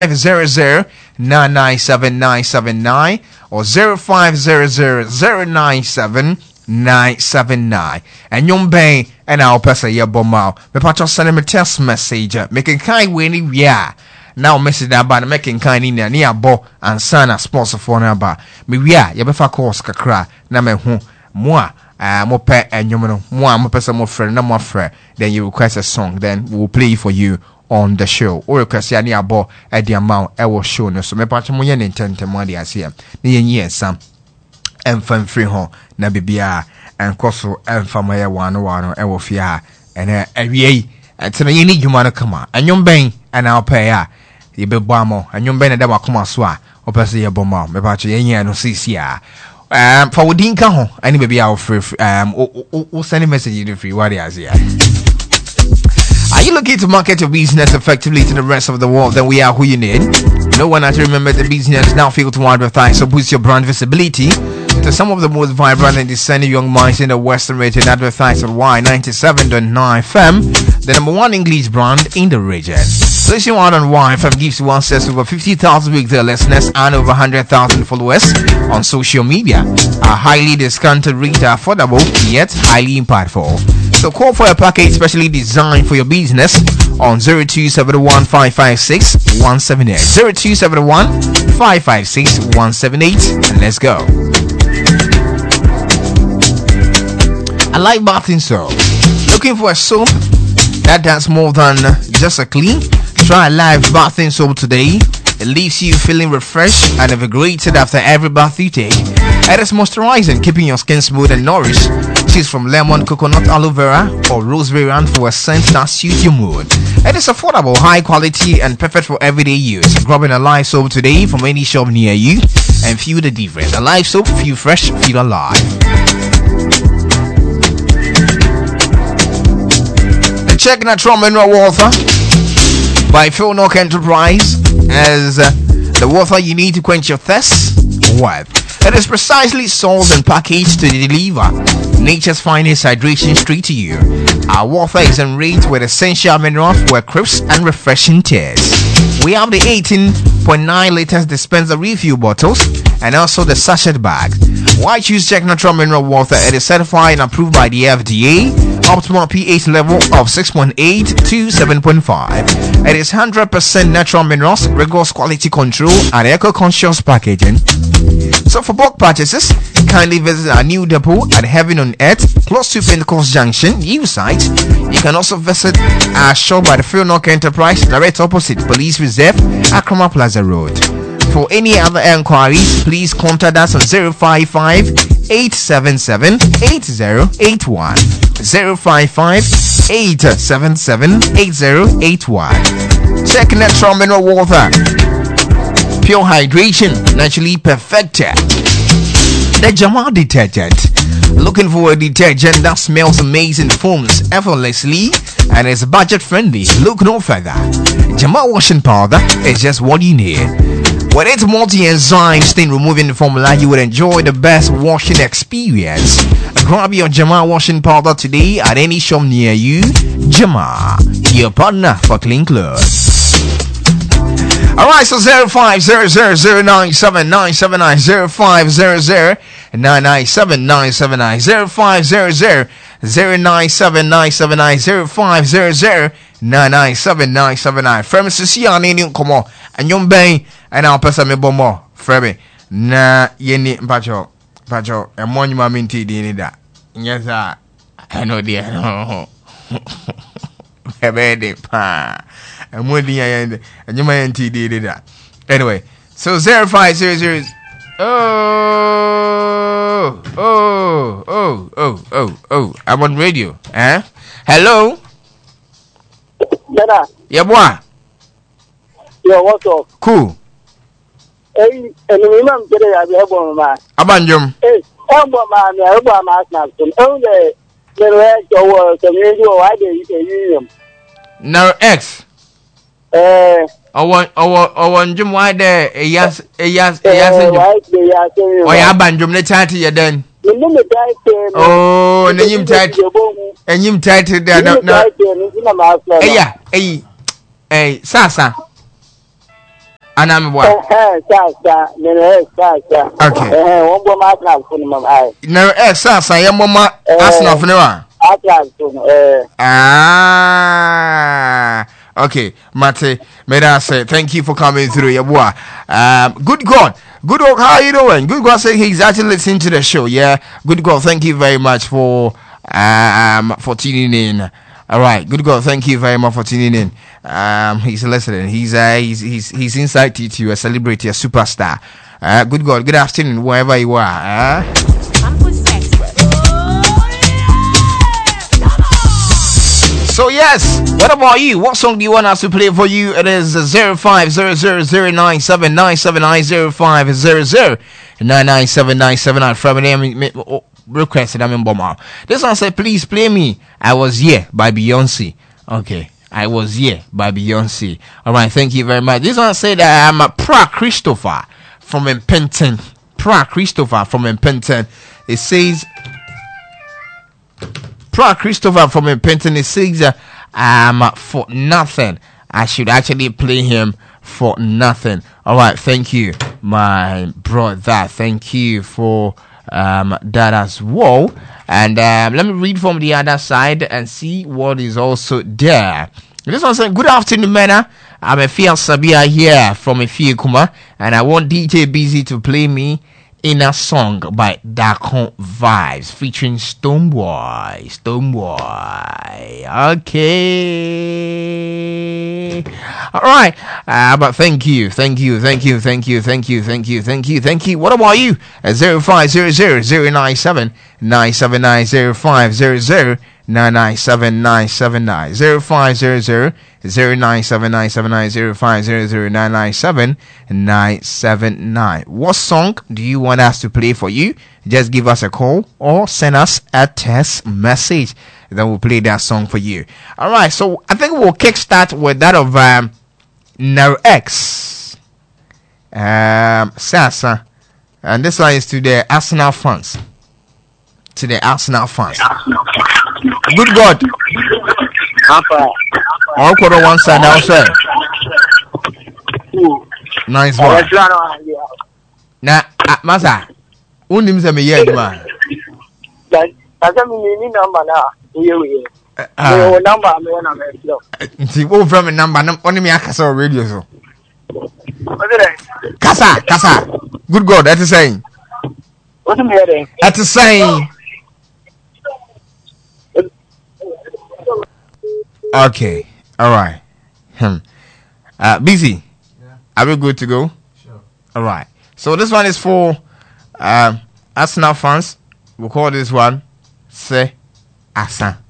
0500-997-979 or 0500-097-979. And yung bang and our person ya bomao. Me patro send me text message. Making kind way ni yeah. Now message that about making kind in ni abo and sana sponsor for na ba. Me yeah ya be fa course kakra na me hu moi mo pe enyomo moi mo person mo friend na mo friend. Then you request a song, then we'll play for you on the show. Or request ya ni abo at the amount I will show no. So me patro mo yen intent mo di asia. Ni yen sam enfam free ho na bibia and koso enfam ya wano e wo fia and awie atena yini dwuma no kama anyom ben and I'll pay ya ye be boamo anyom ben da makoma so a opese ye boma me ba che yen no sisia for wodin ka ho ani bibia wo free o send message you free what is here. Are you looking to market your business effectively to the rest of the world? Then we are who you need. No one has to remember the business now feel to advertise, so boost your brand visibility to some of the most vibrant and discerning young minds in the Western region. Advertise on Y97.9 FM, the number one English brand in the region. Placing out on YFM gives you access to over 50,000 weekly listeners and over 100,000 followers on social media. A highly discounted rate, affordable yet highly impactful. So call for a package specially designed for your business on 0271-556-178. 0271-556-178, and let's go. I like bathing soap. Looking for a soap that does more than just a clean? Try Live bathing soap today. It leaves you feeling refreshed and invigorated after every bath you take. It is moisturizing, keeping your skin smooth and nourished. Choose from lemon, coconut, aloe vera, or rosemary and for a scent that suits your mood. It is affordable, high quality, and perfect for everyday use. Grab in a Live soap today from any shop near you and feel the difference. A Live soap, feel fresh, feel alive. The Czech Natural Mineral Water by Phil Nock Enterprise as the water you need to quench your thirst with. It is precisely sourced and packaged to deliver nature's finest hydration straight to you. Our water is enriched with essential minerals for a crisp and refreshing taste. We have the 18.9 liters dispenser refill bottles and also the sachet bag. Why choose Czech Natural Mineral Water? It is certified and approved by the FDA. Optimal pH level of 6.8 to 7.5. It is 100% natural minerals, rigorous quality control, and eco-conscious packaging. So for bulk purchases, kindly visit our new depot at Heaven on Earth, close to Pentecost Junction, new site. You can also visit our shop by the Phil Nock Enterprise, direct opposite Police Reserve, Akrama Plaza Road. For any other enquiries, please contact us on 055-877-8081. 055-877-8081. Czech Natural Mineral Water. Pure hydration, naturally perfected. The Jamal detergent. Looking for a detergent that smells amazing, foams effortlessly, and is budget friendly? Look no further. Jamal washing powder is just what you need. With its multi-enzyme stain removing formula, you will enjoy the best washing experience. Grab your Jamal washing powder today at any shop near you. Jamal, your partner for clean clothes. Alright, so 0500-979-979, 0500-997-979, 0500-997-979, Frame Sisian, come on, and young bang, and I'll pass me bomb, Frame. Na yeni mpacho, and monument minty did that. Yes, I know, dear. And when the and you might did that. Anyway, so 0500. Oh, I'm on radio. Hello? Yeah, boy. Yeah, what's up? Cool. Hey, and the man today I have one man. Abanjum. Hey, I'm one man, I'm one man. Only the rest of the community, I didn't. No X. Our Jim why there a yes or ya bandrum the title then. Oh, and you title there no. Hey, Sasa. Anamwa. Okay. No, Sasa, your mama, Arsenal for now. Okay, Mate, may I say thank you for coming through, your boy. Good God, how are you doing? Good God, say he's actually listening to the show. Yeah, good God, thank you very much for tuning in. All right, good God, thank you very much for tuning in. He's listening. He's inside TTU, a celebrity, a superstar. Good God, good afternoon, wherever you are. So yes, what about you? What song do you want us to play for you? It is 050009799790 from the requested. I'm in Boma. This one said, please play me I Was Here by Beyonce. Okay, I Was Here by Beyonce. Alright, thank you very much. This one said I'm Pra Christopher from Impenton. Pra Christopher from Impenton. It says Pra Christopher from Impenton. It says for nothing. I should actually play him for nothing. Alright, thank you, my brother. Thank you for that as well. And let me read from the other side and see what is also there. This one saying, good afternoon, Mena. I'm a Fia Sabia here from a Fia Kuma, and I want DJ Busy to play me in a song by Dakon Vibes featuring Stoneboy. Okay. All right. But thank you. What about you? 0500097979 0500097979 0500097979 What song do you want us to play for you? Just give us a call or send us a text message. Then we'll play that song for you. Alright, so I think we'll kickstart with that of Naro X. Sasa. And this one is to the Arsenal fans. Good God. All quarter one side outside. Nice one. Now, Masa, who names me yet, man? That's a mini number now. Number, see, what from a number? Only me, I can saw radio. So, Kasa. Good God, that's the saying. What's the matter? That's the saying. Okay, all right. Busy. Yeah. Are we good to go? Sure. All right. So this one is for Arsenal fans. We'll call this one Se Asa.